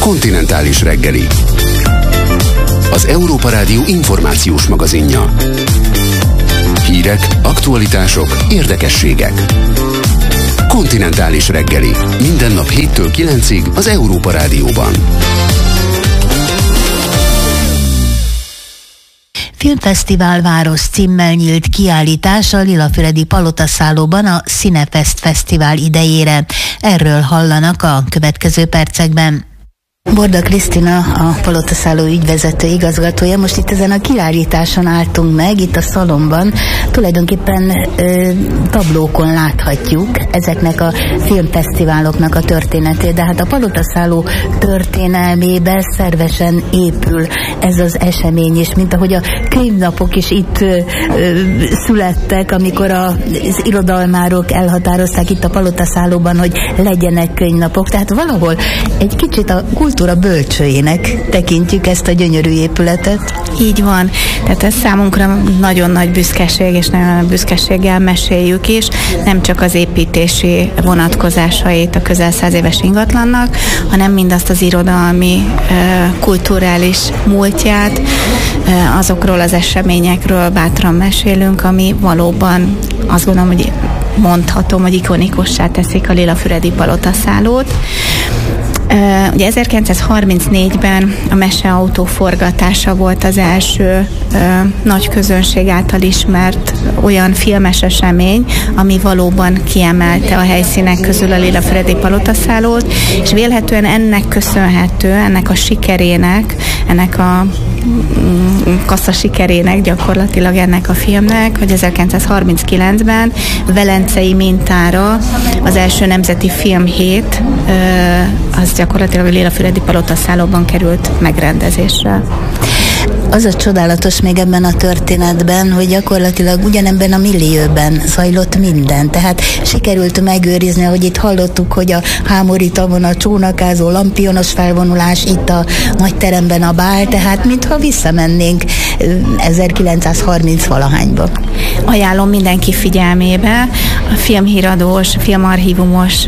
Kontinentális reggeli. Az Európa Rádió információs magazinja. Hírek, aktualitások, érdekességek. Kontinentális reggeli. Minden nap 7-től 9-ig az Európa Rádióban. Filmfesztivál város címmel nyílt kiállítás a Lilafüredi Palotaszállóban a Cinefest Fesztivál idejére. Erről hallanak a következő percekben. Borda Krisztina, a Palotaszálló ügyvezető igazgatója. Most itt ezen a kiállításon álltunk meg, itt a szalomban. Tulajdonképpen tablókon láthatjuk ezeknek a filmfesztiváloknak a történetét, de hát a Palotaszálló történelmébe szervesen épül ez az esemény is, mint ahogy a könyvnapok is itt születtek, amikor az irodalmárok elhatározták itt a Palotaszállóban, hogy legyenek könyvnapok. Tehát valahol egy kicsit a kultúra bölcsőjének tekintjük ezt a gyönyörű épületet. Így van, tehát ez számunkra nagyon nagy büszkeség, és nagyon nagy büszkeséggel meséljük is, nem csak az építési vonatkozásait a közel 100 éves ingatlannak, hanem mindazt az irodalmi, kulturális múltját, azokról az eseményekről bátran mesélünk, ami valóban azt gondolom, hogy mondhatom, hogy ikonikussá teszik a Lilafüredi Palotaszállót. Ugye 1934-ben a meseautó forgatása volt az első nagy közönség által ismert olyan filmes esemény, ami valóban kiemelte a helyszínek közül a Lilafüredi Palotaszállót, és vélhetően ennek köszönhető, ennek a sikerének, ennek a kassza sikerének gyakorlatilag ennek a filmnek, hogy 1939-ben velencei mintára az első nemzeti filmhét az gyakorlatilag a Lilafüredi Palotaszállóban került megrendezésre. Az a csodálatos még ebben a történetben, hogy gyakorlatilag ugyanebben a millióben zajlott minden. Tehát sikerült megőrizni, ahogy itt hallottuk, hogy a hámori tavon a csónakázó, lampionos felvonulás, itt a nagy teremben a bál, tehát mintha visszamennénk 1930-valahányba. Ajánlom mindenki figyelmébe, a filmhíradós, filmarchívumos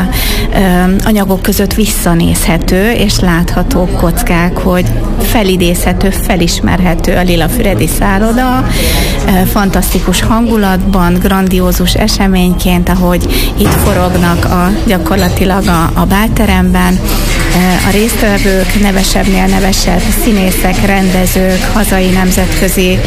anyagok között visszanézhető és látható kockák, hogy felidézhető, felismerhető a Lilafüredi szálloda, fantasztikus hangulatban, grandiózus eseményként, ahogy itt forognak gyakorlatilag a bálteremben, a résztvevők, nevesebbnél nevesebb színészek, rendezők, hazai, nemzetközi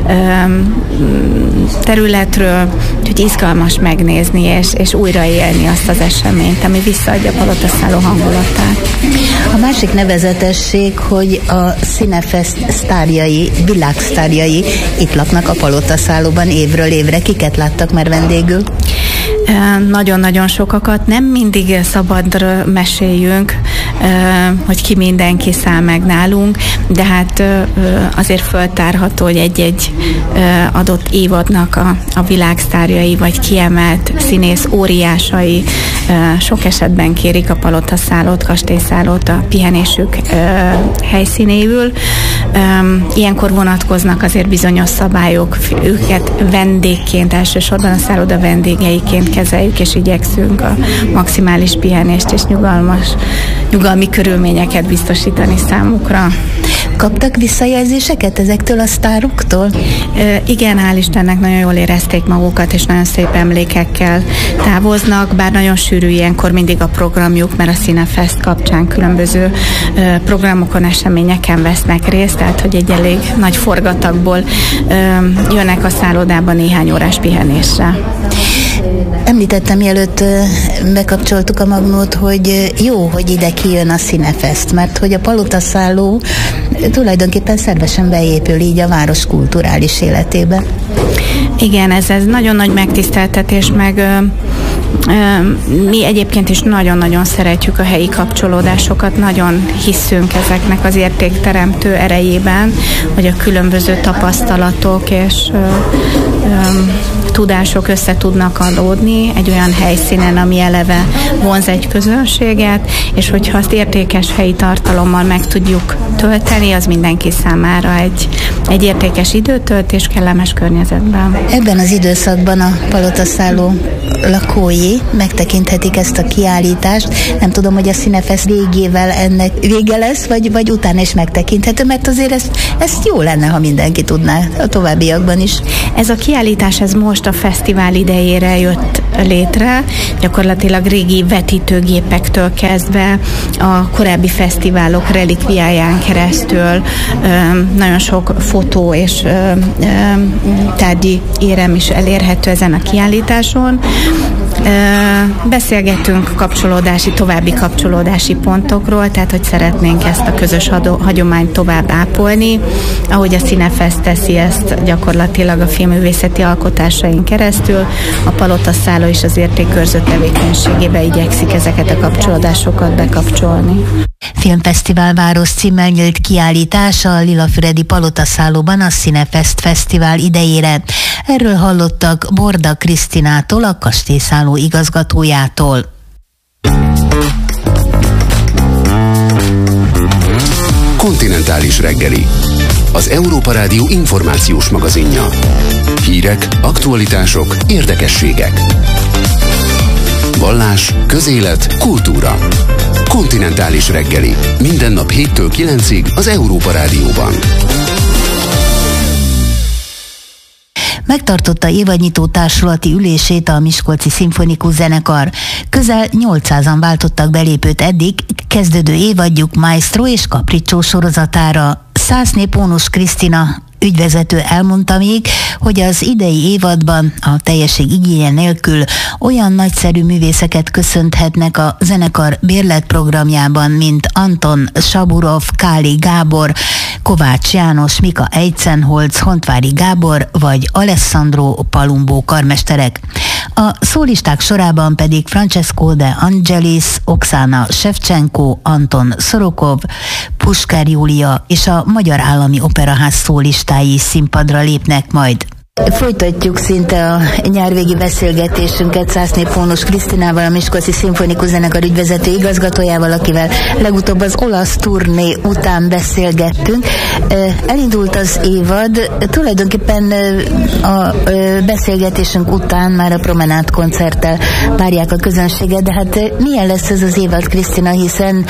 területről, úgyhogy izgalmas megnézni és újraélni azt az eseményt, ami visszaadja a Palotaszálló hangulatát. A másik nevezetesség, hogy a Cinefest sztárjai, világsztárjai itt laknak a Palotaszállóban évről évre. Kiket láttak már vendégül? Nagyon-nagyon sokakat, nem mindig szabadra meséljünk, hogy ki mindenki száll meg nálunk, de hát azért föltárható, hogy egy-egy adott évadnak a világsztárjai, vagy kiemelt színész óriásai sok esetben kérik a Palotaszállót, kastélyszállót a pihenésük helyszínéül. Ilyenkor vonatkoznak azért bizonyos szabályok, őket vendégként, elsősorban a szálloda vendégeiként kezeljük, és igyekszünk a maximális pihenést és nyugalmi körülményeket biztosítani számukra. Kaptak visszajelzéseket ezektől a sztároktól? Igen, hál' Istennek nagyon jól érezték magukat, és nagyon szép emlékekkel távoznak, bár nagyon sűrű ilyenkor mindig a programjuk, mert a Cinefest kapcsán különböző programokon, eseményeken vesznek részt, tehát hogy egy elég nagy forgatagból jönnek a szállodába néhány órás pihenésre. Említettem, mielőtt bekapcsoltuk a magnót, hogy jó, hogy ide kijön a Cinefest, mert hogy a Palotaszálló tulajdonképpen szervesen beépül így a város kulturális életébe. Igen, ez nagyon nagy megtiszteltetés, meg mi egyébként is nagyon-nagyon szeretjük a helyi kapcsolódásokat, nagyon hiszünk ezeknek az értékteremtő erejében, hogy a különböző tapasztalatok és tudások össze tudnak adódni egy olyan helyszínen, ami eleve vonz egy közönséget, és hogyha azt értékes helyi tartalommal meg tudjuk tölteni, az mindenki számára egy értékes időtöltés kellemes környezetben. Ebben az időszakban a palotaszálló lakói megtekinthetik ezt a kiállítást. Nem tudom, hogy a Cinefest végével ennek vége lesz, vagy utána is megtekinthető, mert azért ezt jó lenne, ha mindenki tudná a továbbiakban is. Ez a kiállítás, ez most a fesztivál idejére jött létre, gyakorlatilag régi vetítőgépektől kezdve a korábbi fesztiválok relikviáján keresztül nagyon sok fotó és tárgyi érem is elérhető ezen a kiállításon. Beszélgettünk további kapcsolódási pontokról, tehát hogy szeretnénk ezt a közös hagyományt tovább ápolni, ahogy a Cinefest teszi ezt gyakorlatilag a filmművészeti alkotásain keresztül, a palotaszálló is az értékőrző tevékenységébe igyekszik ezeket a kapcsolódásokat bekapcsolni. Filmfesztivál város címmel nyílt kiállítás a Lilafüredi palotaszállóban a Cinefest Fesztivál idejére. Erről hallottak Borda Krisztinától, a kastélyszálló igazgatójától. Kontinentális reggeli. Az Európa Rádió információs magazinja. Hírek, aktualitások, érdekességek. Vallás, közélet, kultúra. Kontinentális reggeli. Minden nap 7-től 9-ig az Európa Rádióban. Megtartotta évadnyitó társulati ülését a Miskolci Szimfonikus Zenekar. Közel 800-an váltottak belépőt eddig kezdődő évadjuk Maestro és Capriccio sorozatára. Szászné Pónus Krisztina ügyvezető elmondta még, hogy az idei évadban a teljesség igénye nélkül olyan nagyszerű művészeket köszönhetnek a zenekar bérletprogramjában, mint Anton Saburov, Káli Gábor, Kovács János, Mika Eisenholz, Hontvári Gábor vagy Alessandro Palumbo karmesterek. A szólisták sorában pedig Francesco de Angelis, Oksana Shevchenko, Anton Szorokov, Puskár Júlia és a Magyar Állami Operaház szólistái színpadra lépnek majd. Folytatjuk szinte a nyárvégi beszélgetésünket Szászné Pónus Krisztinával, a Miskolci Szimfonikus Zenekar ügyvezető igazgatójával, akivel legutóbb az olasz turné után beszélgettünk. Elindult az évad, tulajdonképpen a beszélgetésünk után már a Promenád koncerttel várják a közönséget, de hát milyen lesz ez az évad, Krisztina, hiszen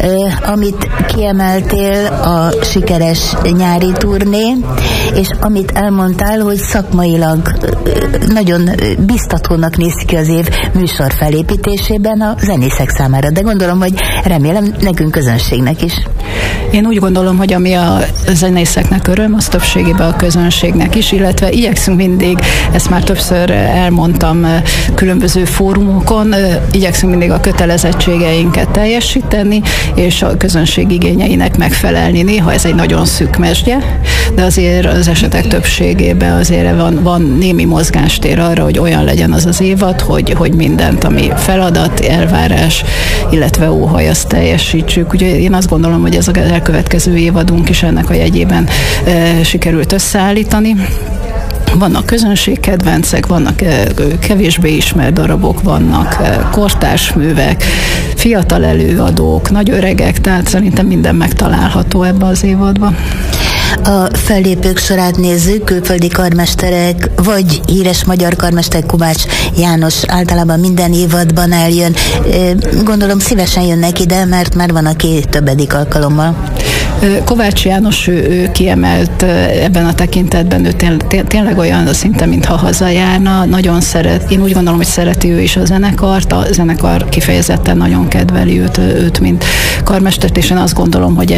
amit kiemeltél, a sikeres nyári turné, és amit elmondtál, hogy szakmailag nagyon biztatónak néz ki az év műsor felépítésében a zenészek számára, de gondolom, hogy remélem nekünk közönségnek is. Én úgy gondolom, hogy ami a zenészeknek öröm, az többségében a közönségnek is, illetve igyekszünk mindig, ezt már többször elmondtam különböző fórumokon, igyekszünk mindig a kötelezettségeinket teljesíteni, és a közönség igényeinek megfelelni. Néha ez egy nagyon szűk mesdje, de azért az esetek többségében azért van némi mozgástér arra, hogy olyan legyen az az évad, hogy mindent, ami feladat, elvárás, illetve óhaj, azt teljesítsük. Ugye én azt gondolom, hogy ez az elkövetkező évadunk is ennek a jegyében sikerült összeállítani. Vannak közönségkedvencek, vannak kevésbé ismert darabok, vannak kortárs művek, fiatal előadók, nagy öregek, tehát szerintem minden megtalálható ebbe az évadban. A fellépők sorát nézzük, külföldi karmesterek, vagy híres magyar karmester Kovács János általában minden évadban eljön. Gondolom szívesen jönnek ide, mert már van, aki többedik alkalommal. Kovács János, ő kiemelt ebben a tekintetben, ő tényleg olyan szinte, mintha hazajárna, nagyon szeret, én úgy gondolom, hogy szereti ő is a zenekart, a zenekar kifejezetten nagyon kedveli őt mint karmestert, és én azt gondolom, hogy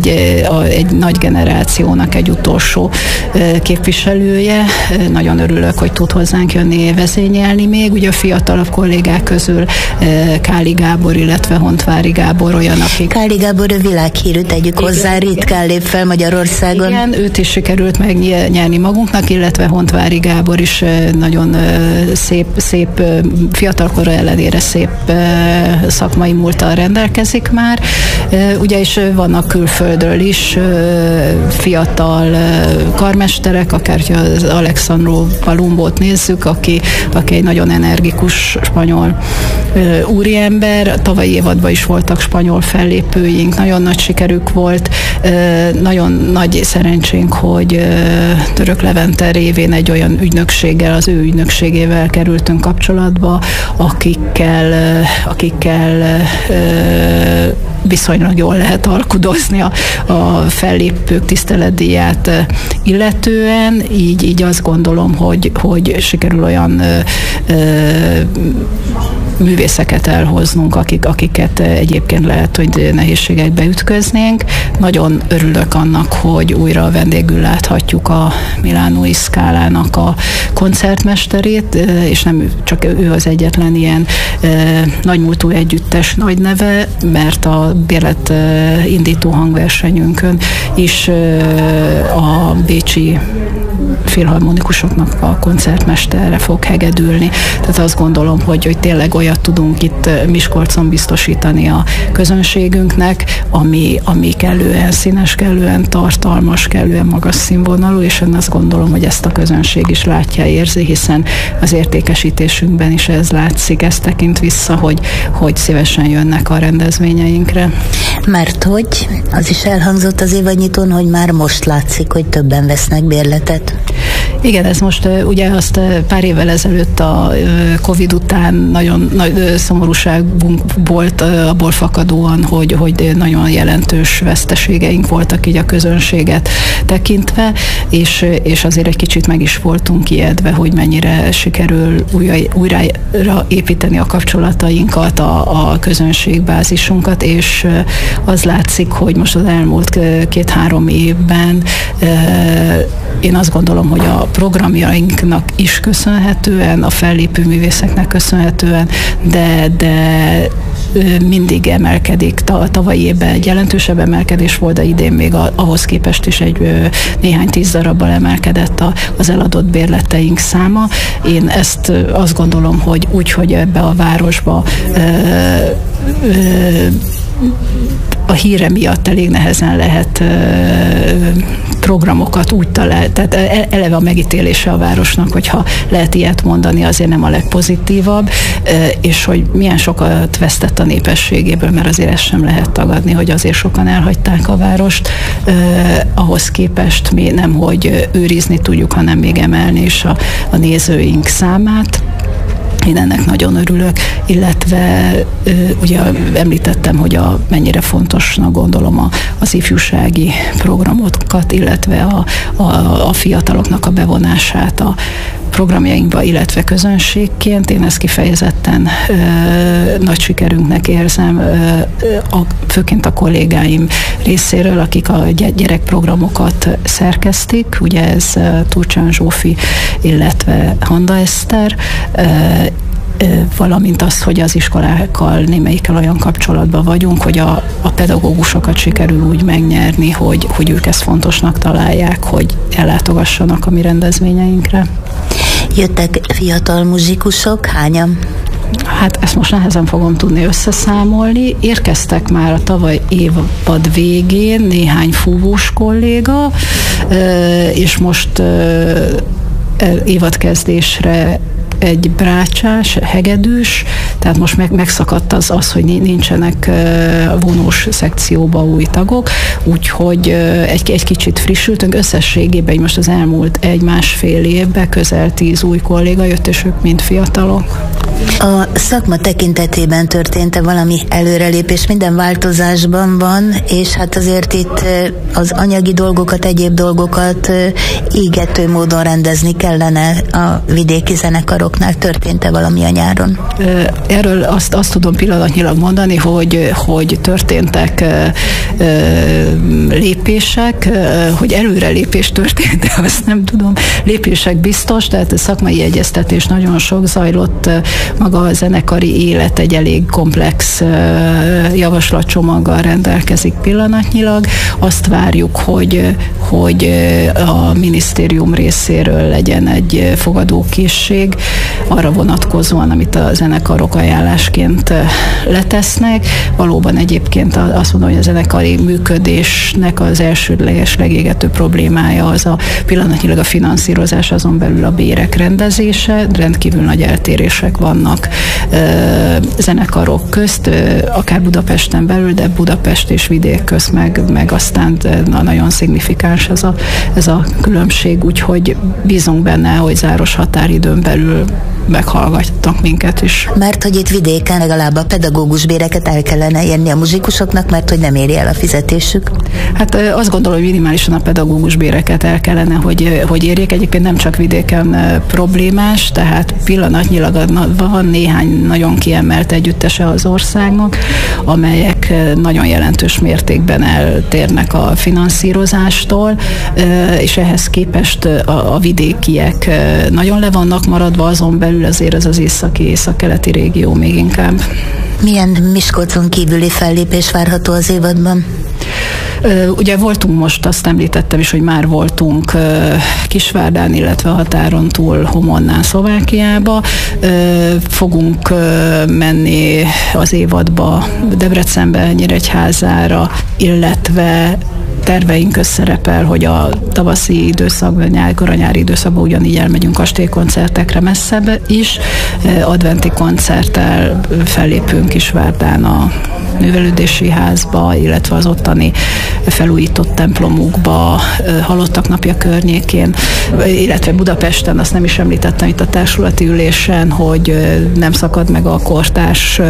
egy nagy generációnak egy utolsó képviselője. Nagyon örülök, hogy tud hozzánk jönni vezényelni még, ugye a fiatalabb kollégák közül Káli Gábor, illetve Hontvári Gábor olyan, akik... Káli Gábor világhírű, tegyük hozzá. hozzá ritkán lép fel Magyarországon. Igen, őt is sikerült megnyerni magunknak, illetve Hontvári Gábor is nagyon szép fiatalkora ellenére szép szakmai múlttal rendelkezik már. Ugye is vannak külföldről is fiatal karmesterek, akár az Alexandro Palumbót nézzük, aki egy nagyon energikus spanyol úriember. Tavalyi évadban is voltak spanyol fellépőink, nagyon nagy sikerük volt, nagyon nagy szerencsénk, hogy Török Levente révén egy olyan ügynökséggel, az ő ügynökségével kerültünk kapcsolatba, akikkel viszonylag jól lehet alkudozni a fellépők tiszteletdíját illetően, így azt gondolom, hogy sikerül olyan művészeket elhoznunk, akiket egyébként lehet, hogy nehézségekbe ütköznénk. Nagyon örülök annak, hogy újra vendégül láthatjuk a Milánói Scala-nak a koncertmesterét, és nem csak ő az egyetlen ilyen nagymúltú együttes nagy neve, mert a bérlet indító hangversenyünkön is a bécsi filharmonikusoknak a koncertmesterre fog hegedülni. Tehát azt gondolom, hogy tényleg olyat tudunk itt Miskolcon biztosítani a közönségünknek, ami kellően színes, kellően tartalmas, kellően magas színvonalú, és én azt gondolom, hogy ezt a közönség is látja, érzi, hiszen az értékesítésünkben is ez látszik, ez tekint vissza, hogy szívesen jönnek a rendezvényeinkre. Mert hogy az is elhangzott az évadnyitón, hogy már most látszik, hogy többen vesznek bérletet. Igen, ez most ugye azt pár évvel ezelőtt a Covid után nagyon nagy szomorúságunk volt abból fakadóan, hogy nagyon jelentős veszteségeink voltak így a közönséget tekintve, és azért egy kicsit meg is voltunk ijedve, hogy mennyire sikerül újra építeni a kapcsolatainkat, a közönségbázisunkat, és az látszik, hogy most az elmúlt 2-3 évben én azt gondolom, hogy a programjainknak is köszönhetően, a fellépő művészeknek köszönhetően, de mindig emelkedik. Tavalyi évben egy jelentősebb emelkedés volt, de idén még ahhoz képest is egy néhány 10 darabbal emelkedett az eladott bérleteink száma. Én ezt azt gondolom, hogy úgy, hogy ebbe a városba a híre miatt elég nehezen lehet programokat úgy találni, tehát eleve a megítélése a városnak, hogyha lehet ilyet mondani, azért nem a legpozitívabb, és hogy milyen sokat vesztett a népességéből, mert azért ezt sem lehet tagadni, hogy azért sokan elhagyták a várost, ahhoz képest mi nem, hogy őrizni tudjuk, hanem még emelni is a nézőink számát. Én ennek nagyon örülök, illetve ugye említettem, hogy mennyire fontosnak gondolom az ifjúsági programokat, illetve a fiataloknak a bevonását a programjainkba, illetve közönségként. Én ezt kifejezetten nagy sikerünknek érzem, főként a kollégáim részéről, akik a gyerekprogramokat szerkesztik, ugye ez Turcsán Zsófi, illetve Handa Eszter, valamint azt, hogy az iskolákkal némelyikkel olyan kapcsolatban vagyunk, hogy a pedagógusokat sikerül úgy megnyerni, hogy ők ezt fontosnak találják, hogy ellátogassanak a mi rendezvényeinkre. Jöttek fiatal muzsikusok, hányan? Hát ezt most nehezen fogom tudni összeszámolni. Érkeztek már a tavaly évad végén néhány fúvós kolléga, és most évadkezdésre egy brácsás, hegedűs, tehát most megszakadt az, hogy nincsenek vonós szekcióba új tagok, úgyhogy egy kicsit frissültünk. Összességében most az elmúlt 1-1,5 évben közel 10 új kolléga jött, és ők mind fiatalok. A szakma tekintetében történt-e valami előrelépés? Minden változásban van, és hát azért itt az anyagi dolgokat, egyéb dolgokat égető módon rendezni kellene a vidéki zenekaroknál. Történt-e valami a nyáron? Erről azt tudom pillanatnyilag mondani, hogy történtek lépések, hogy előrelépés történt, de azt nem tudom. Lépések biztos, tehát a szakmai egyeztetés nagyon sok zajlott, maga a zenekari élet egy elég komplex javaslatcsomaggal rendelkezik pillanatnyilag. Azt várjuk, hogy a minisztérium részéről legyen egy fogadókészség arra vonatkozóan, amit a zenekarok ajánlásként letesznek. Valóban egyébként azt mondom, hogy a zenekari működésnek az elsődleges legégető problémája az a pillanatnyilag a finanszírozás, azon belül a bérek rendezése. Rendkívül nagy eltérések vannak zenekarok közt, akár Budapesten belül, de Budapest és vidék közt meg aztán nagyon szignifikáns ez a különbség, úgyhogy bízunk benne, hogy záros határidőn belül meghallgattak minket is. Mert hogy itt vidéken legalább a pedagógus béreket el kellene érni a muzsikusoknak, mert hogy nem éri el a fizetésük? Hát azt gondolom, hogy minimálisan a pedagógus béreket el kellene, hogy érjék. Egyébként nem csak vidéken problémás, tehát pillanatnyilag van néhány nagyon kiemelt együttese az országnak, amelyek nagyon jelentős mértékben eltérnek a finanszírozástól, és ehhez képest a vidékiek nagyon le vannak maradva, azon belül azért az észak-keleti régió még inkább. Milyen Miskolcon kívüli fellépés várható az évadban? Ugye voltunk most, azt említettem is, hogy már voltunk Kisvárdán, illetve a határon túl Homonnán, Szlovákiába. Fogunk menni az évadba Debrecenbe, Nyíregyházára, illetve terveink közszerepel, hogy a tavaszi időszakban, koranyári időszakban ugyanígy elmegyünk kastélykoncertekre messzebb is. Adventi koncerttel fellépünk Kisvárdán a művelődési házba, illetve az ottani felújított templomukba, Halottak napja környékén, illetve Budapesten, azt nem is említettem itt a társulati ülésen, hogy nem szakad meg a kortárs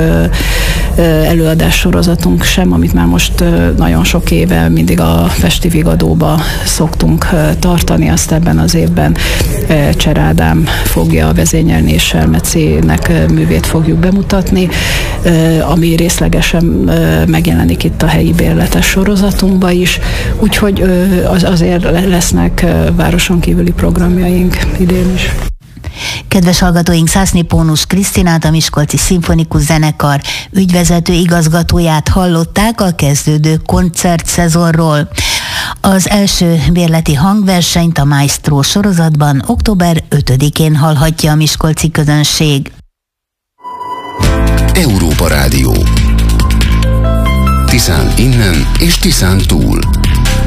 előadás sorozatunk sem, amit már most nagyon sok éve mindig a Pesti Vigadóba szoktunk tartani, azt ebben az évben Cser Ádám fogja vezényelni, és Selmecének művét fogjuk bemutatni, ami részlegesen megjelenik itt a helyi bérletes sorozatunkba is, úgyhogy azért lesznek városon kívüli programjaink idén is. Kedves hallgatóink, Szászné Pónus Krisztinát, a Miskolci Szimfonikus Zenekar ügyvezető igazgatóját hallották a kezdődő koncertszezonról. Az első bérleti hangversenyt a Maestro sorozatban október 5-én hallhatja a miskolci közönség. Európa Rádió. Tiszán innen és Tiszán túl.